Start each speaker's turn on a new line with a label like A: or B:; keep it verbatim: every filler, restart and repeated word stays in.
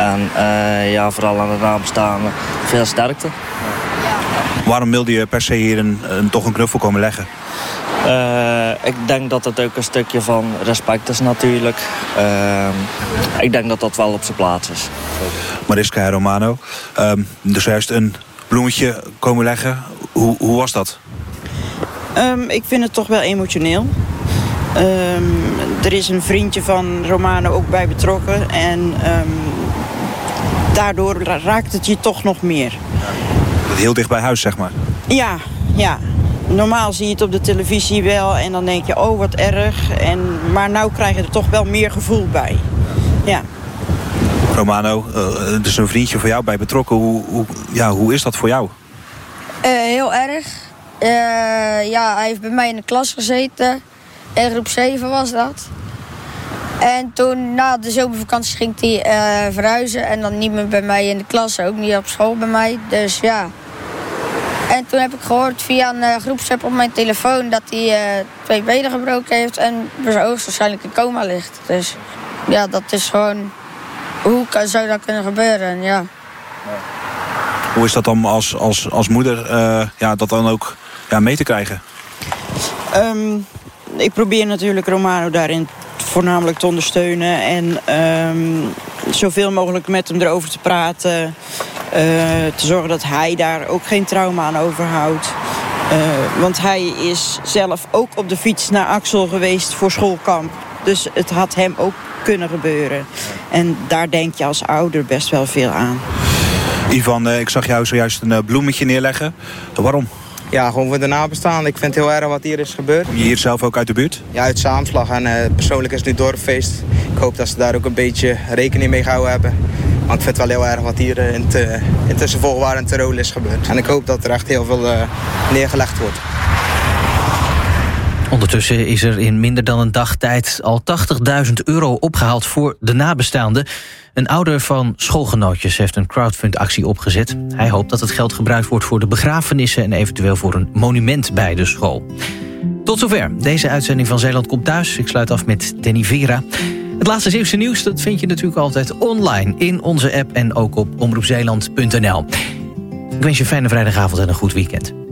A: En uh, ja, vooral aan de nabestaanden veel sterkte.
B: Waarom wilde je per se hier een, een, toch een knuffel komen leggen?
A: Uh, ik denk dat het ook een stukje van respect is natuurlijk. Uh, ik denk dat dat wel op zijn plaats is.
B: Mariska en Romano, um, dus juist een bloemetje komen leggen. Hoe, hoe was dat?
C: Um, ik vind het toch wel emotioneel. Um, er is een vriendje van Romano ook bij betrokken. En um, daardoor raakt het je toch nog meer.
B: Heel dicht bij huis, zeg maar.
C: Ja, ja. Normaal zie je het op de televisie wel en dan denk je, oh wat erg. En, maar nou krijg je er toch wel meer gevoel bij. Ja.
B: Romano, uh, er is een vriendje van jou bij betrokken. Hoe, hoe, ja, hoe is dat voor jou?
D: Uh, heel erg. Uh, ja, hij heeft bij mij in de klas gezeten. In groep zeven was dat. En toen na de zomervakantie ging hij uh, verhuizen. En dan niet meer bij mij in de klas, ook niet op school bij mij. Dus ja. En toen heb ik gehoord via een uh, groepsapp op mijn telefoon dat hij uh, twee benen gebroken heeft en bij zijn hoogstwaarschijnlijk in coma ligt. Dus ja, dat is gewoon, hoe kan, zou dat kunnen gebeuren? En, ja.
B: Hoe is dat dan als, als, als moeder uh, ja, dat dan ook ja, mee te krijgen?
C: Um, ik probeer natuurlijk Romano daarin voornamelijk te ondersteunen en um, zoveel mogelijk met hem erover te praten. Uh, te zorgen dat hij daar ook geen trauma aan overhoudt. Uh, want hij is zelf ook op de fiets naar Axel geweest voor schoolkamp. Dus het had hem ook kunnen gebeuren. En daar denk je als ouder best wel veel aan.
B: Ivan, uh, ik zag jou zojuist een uh, bloemetje neerleggen. Uh, waarom?
E: Ja, gewoon voor de nabestaanden. Ik vind het heel erg wat hier is gebeurd.
B: Kom je hier zelf ook uit de buurt?
E: Ja, uit Zaamslag. En uh, persoonlijk is het nu dorpfeest. Ik hoop dat ze daar ook een beetje rekening mee gehouden hebben. Maar ik vind het wel heel erg wat hier in het intussen Volwaard en Tirol is gebeurd. En ik hoop dat er echt heel veel uh, neergelegd wordt.
F: Ondertussen is er in minder dan een dag tijd al tachtigduizend euro opgehaald voor de nabestaanden. Een ouder van schoolgenootjes heeft een crowdfundactie opgezet. Hij hoopt dat het geld gebruikt wordt voor de begrafenissen en eventueel voor een monument bij de school. Tot zover deze uitzending van Zeeland komt thuis. Ik sluit af met Danny Vera. Het laatste Zeeuwse nieuws dat vind je natuurlijk altijd online in onze app en ook op omroep zeeland punt n l. Ik wens je een fijne vrijdagavond en een goed weekend.